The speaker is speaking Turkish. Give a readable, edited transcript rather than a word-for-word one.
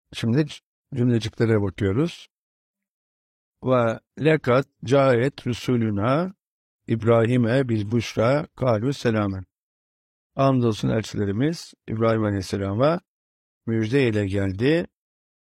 Şimdi cümleciklere bakıyoruz. Ve lekat caet Resuluna İbrahim'e bil büşra kâlû selâmen. Andolsun elçilerimiz İbrahim Aleyhisselam'a müjde ile geldi.